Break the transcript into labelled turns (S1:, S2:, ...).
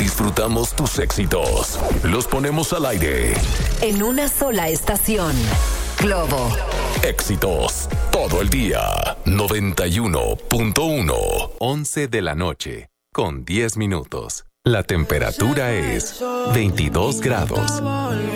S1: disfrutamos tus éxitos. Los ponemos al aire.
S2: En una sola estación. Globo.
S1: Éxitos. Todo el día. 91.1.
S3: 11 de la noche. Con 10 minutos. La temperatura es 22 grados.